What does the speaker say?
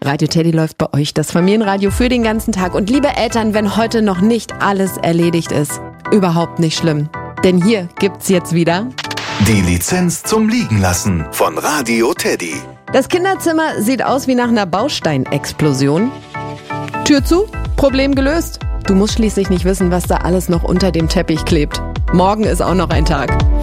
Radio Teddy läuft bei euch, das Familienradio für den ganzen Tag. Und liebe Eltern, wenn heute noch nicht alles erledigt ist, überhaupt nicht schlimm. Denn hier gibt's jetzt wieder die Lizenz zum Liegenlassen von Radio Teddy. Das Kinderzimmer sieht aus wie nach einer Bausteinexplosion. Tür zu, Problem gelöst. Du musst schließlich nicht wissen, was da alles noch unter dem Teppich klebt. Morgen ist auch noch ein Tag.